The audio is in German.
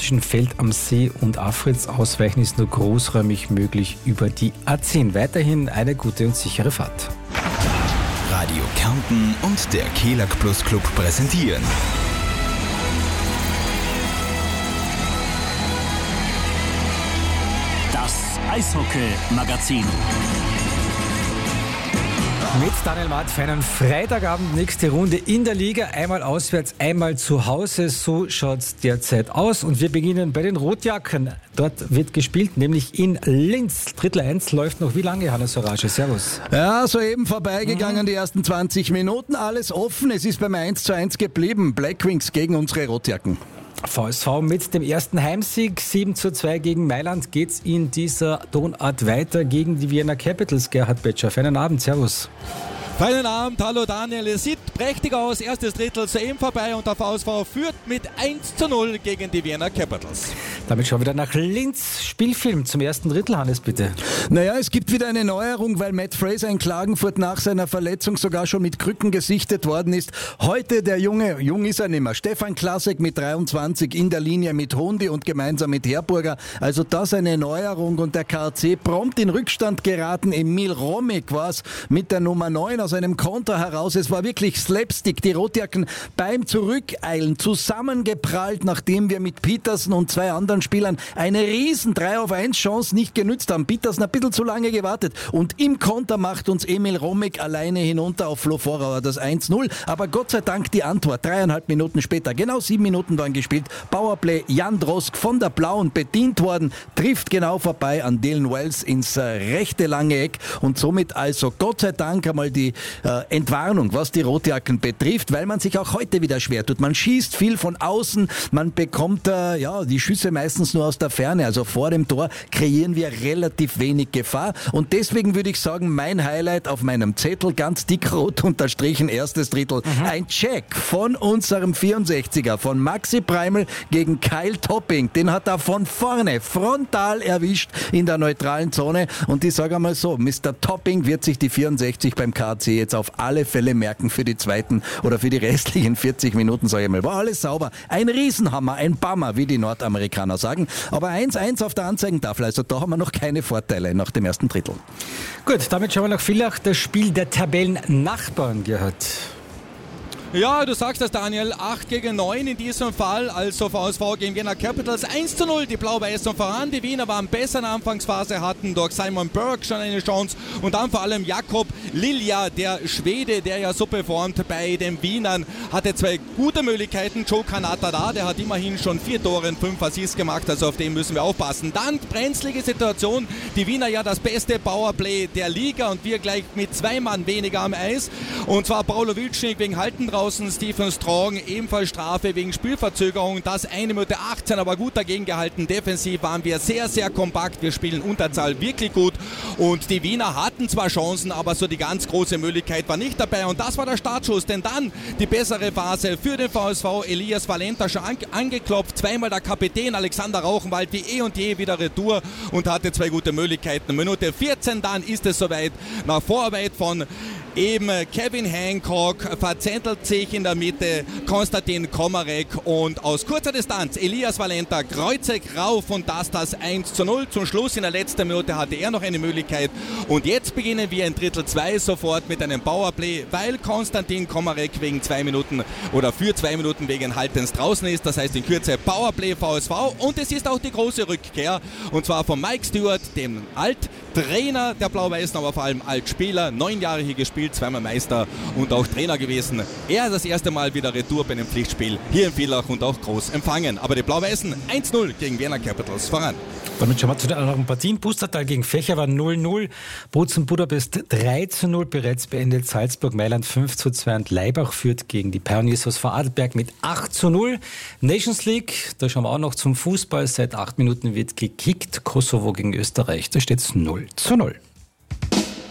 zwischen Feld am See und Afritz. Ausweichen ist nur großräumig möglich über die A10. Weiterhin eine gute und sichere Fahrt. Radio Kärnten und der Kelag Plus Club präsentieren. Das Eishockey-Magazin. Mit Daniel Matt für einen Freitagabend, nächste Runde in der Liga. Einmal auswärts, einmal zu Hause. So schaut es derzeit aus. Und wir beginnen bei den Rotjacken. Dort wird gespielt, nämlich in Linz. Drittel 1 läuft noch wie lange, Hannes Sorage? Servus. Ja, soeben vorbeigegangen, die ersten 20 Minuten. Alles offen, es ist beim 1:1 geblieben. Blackwings gegen unsere Rotjacken. VSV mit dem ersten Heimsieg, 7:2 gegen Mailand, geht's in dieser Tonart weiter gegen die Vienna Capitals. Gerhard Betscher, feinen Abend, servus. Feinen Abend, hallo Daniel. Es sieht prächtig aus, erstes Drittel soeben vorbei und der VSV führt mit 1:0 gegen die Vienna Capitals. Damit schauen wir wieder nach Linz. Spielfilm zum ersten Drittel, Hannes, bitte. Naja, es gibt wieder eine Neuerung, weil Matt Fraser in Klagenfurt nach seiner Verletzung sogar schon mit Krücken gesichtet worden ist. Heute der Junge, jung ist er nicht mehr, Stefan Klasek mit 23 in der Linie mit Hundi und gemeinsam mit Herburger. Also das eine Neuerung und der KC prompt in Rückstand geraten. Emil Romek war es mit der Nummer 9 aus einem Konter heraus. Es war wirklich Slapstick. Die Rotjacken beim Zurückeilen zusammengeprallt, nachdem wir mit Petersen und zwei anderen Spielern eine riesen 3-auf-1 Chance nicht genützt haben. Petersen ein bisschen zu lange gewartet und im Konter macht uns Emil Romek alleine hinunter auf Flo Vorauer das 1:0. Aber Gott sei Dank die Antwort 3,5 Minuten später. Genau 7 Minuten waren gespielt. Powerplay, Jan Drosk von der Blauen bedient worden, trifft genau vorbei an Dylan Wells ins rechte lange Eck und somit also Gott sei Dank einmal die Entwarnung, was die Rotjacken betrifft, weil man sich auch heute wieder schwer tut. Man schießt viel von außen, man bekommt die Schüsse meistens nur aus der Ferne, also vor dem Tor kreieren wir relativ wenig Gefahr und deswegen würde ich sagen, mein Highlight auf meinem Zettel, ganz dick rot unterstrichen, erstes Drittel, ein Check von unserem 64er, von Maxi Preiml gegen Kyle Topping, den hat er von vorne frontal erwischt in der neutralen Zone und ich sage einmal so, Mr. Topping wird sich die 64 beim KC jetzt auf alle Fälle merken für die zweiten oder für die restlichen 40 Minuten, sage ich mal. War alles sauber. Ein Riesenhammer, ein Bammer, wie die Nordamerikaner sagen. Aber 1:1 auf der Anzeigentafel, also da haben wir noch keine Vorteile nach dem ersten Drittel. Gut, damit schauen wir nach Villach, das Spiel der Tabellennachbarn, Gerhard. Ja, du sagst das, Daniel. 8:9 in diesem Fall, also VSV gegen Vienna Capitals. 1:0, die Blau-Weißen voran. Die Wiener waren besser in der Anfangsphase, hatten durch Simon Burke schon eine Chance und dann vor allem Jakob Lilja, der Schwede, der ja so performt bei den Wienern, hatte zwei gute Möglichkeiten. Joe Kanata da, der hat immerhin schon 4 Tore und 5 Assists gemacht, also auf den müssen wir aufpassen. Dann brenzlige Situation, die Wiener ja das beste Powerplay der Liga und wir gleich mit 2 Mann weniger am Eis. Und zwar Paulo Wilcznik wegen Halten draußen, Stephen Strong ebenfalls Strafe wegen Spielverzögerung, das 1 Minute 18, aber gut dagegen gehalten. Defensiv waren wir sehr, sehr kompakt, wir spielen Unterzahl wirklich gut und die Wiener hatten zwar Chancen, aber so die ganz große Möglichkeit war nicht dabei und das war der Startschuss, denn dann die bessere Phase für den VSV, Elias Valenta schon angeklopft, zweimal der Kapitän Alexander Rauchenwald wie eh und je wieder Retour und hatte 2 gute Möglichkeiten. Minute 14, dann ist es soweit, nach Vorarbeit von eben Kevin Hancock verzettelt sich in der Mitte Konstantin Komarek und aus kurzer Distanz Elias Valenta kreuzig rauf und das 1:0. Zum Schluss in der letzten Minute hatte er noch eine Möglichkeit und jetzt beginnen wir in Drittel 2 sofort mit einem Powerplay, weil Konstantin Komarek wegen 2 Minuten oder für 2 Minuten wegen Haltens draußen ist. Das heißt in Kürze Powerplay VSV und es ist auch die große Rückkehr und zwar von Mike Stewart, dem Alttrainer der Blau-Weißen, aber vor allem Altspieler, 9 Jahre hier gespielt, zweimal Meister und auch Trainer gewesen. Er ist das erste Mal wieder Retour bei einem Pflichtspiel hier in Villach und auch groß empfangen. Aber die Blau-Weißen 1:0 gegen Vienna Capitals voran. Damit schauen wir zu den anderen Partien. Pustertal gegen Fächer war 0:0. Bozen Budapest 3:0 bereits beendet. Salzburg Mailand 5:2 und Laibach führt gegen die Pioneers aus Vorarlberg mit 8:0. Nations League, da schauen wir auch noch zum Fußball. Seit 8 Minuten wird gekickt. Kosovo gegen Österreich, da steht es 0:0.